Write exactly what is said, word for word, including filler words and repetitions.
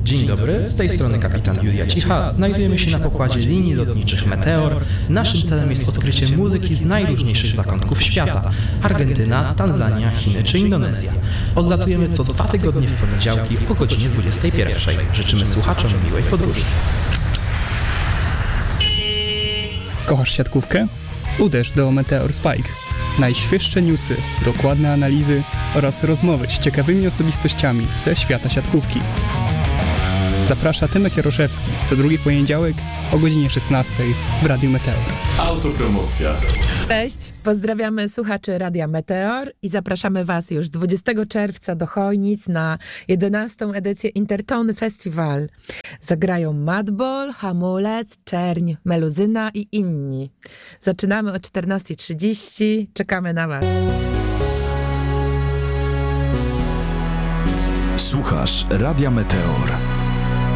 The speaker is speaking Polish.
Dzień dobry, z tej strony kapitan Julia Cicha. Znajdujemy się na pokładzie linii lotniczych Meteor. Naszym celem jest odkrycie muzyki z najróżniejszych zakątków świata. Argentyna, Tanzania, Chiny czy Indonezja. Odlatujemy co dwa tygodnie w poniedziałki o godzinie dwudziestej pierwszej. Życzymy słuchaczom miłej podróży. Kochasz siatkówkę? Uderz do Meteor Spike. Najświeższe newsy, dokładne analizy oraz rozmowy z ciekawymi osobistościami ze świata siatkówki. Zaprasza Tymek Jaroszewski co drugi poniedziałek o godzinie szesnastej w Radiu Meteor. Autopromocja. Cześć, pozdrawiamy słuchaczy Radia Meteor i zapraszamy Was już dwudziestego czerwca do Chojnic na jedenastą edycję Intertony Festival. Zagrają Madball, Hamulec, Czerń, Meluzyna i inni. Zaczynamy o czternasta trzydzieści. Czekamy na Was. Słuchasz Radia Meteor.